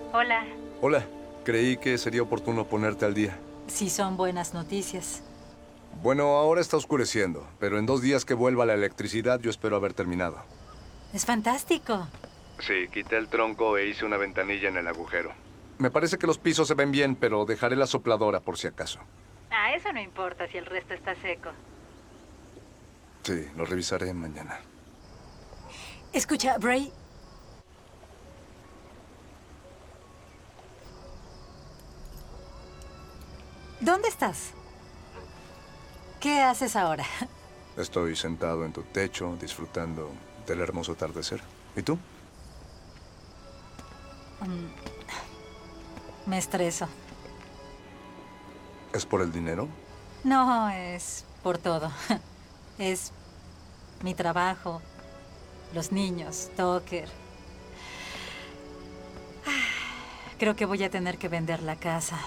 Hola. Hola, creí que sería oportuno ponerte al día. Sí, son buenas noticias. Bueno, ahora está oscureciendo, pero en 2 días que vuelva la electricidad yo espero haber terminado. Es fantástico. Sí, quité el tronco e hice una ventanilla en el agujero. Me parece que los pisos se ven bien, pero dejaré la sopladora por si acaso. Ah, eso no importa si el resto está seco. Sí, lo revisaré mañana. Escucha, Bray. ¿Dónde estás? ¿Qué haces ahora? Estoy sentado en tu techo, disfrutando del hermoso atardecer. ¿Y tú? Me estreso. ¿Es por el dinero? No, es por todo. Es mi trabajo, los niños, Tucker. Creo que voy a tener que vender la casa.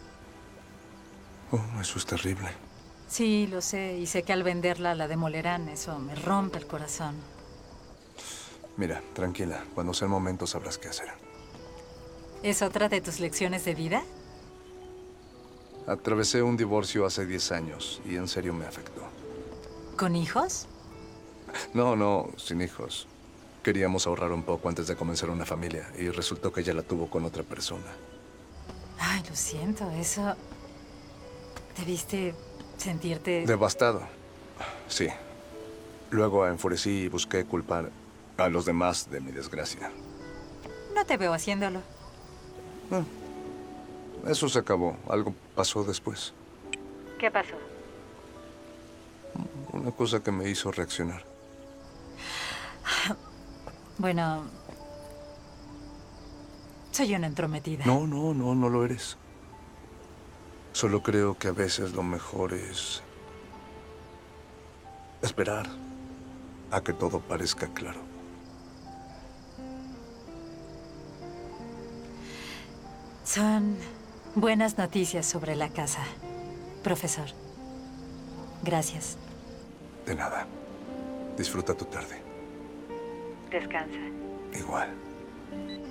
Oh, eso es terrible. Sí, lo sé, y sé que al venderla la demolerán. Eso me rompe el corazón. Mira, tranquila. Cuando sea el momento sabrás qué hacer. ¿Es otra de tus lecciones de vida? Atravesé un divorcio hace 10 años y en serio me afectó. ¿Con hijos? No, sin hijos. Queríamos ahorrar un poco antes de comenzar una familia y resultó que ella la tuvo con otra persona. Ay, lo siento, eso... Debiste sentirte... Devastado. Sí. Luego enfurecí y busqué culpar a los demás de mi desgracia. No te veo haciéndolo. Ah, eso se acabó. Algo pasó después. ¿Qué pasó? Una cosa que me hizo reaccionar. Bueno, soy una entrometida. No lo eres. Solo creo que a veces lo mejor es esperar a que todo parezca claro. Son buenas noticias sobre la casa, profesor. Gracias. De nada. Disfruta tu tarde. Descansa. Igual.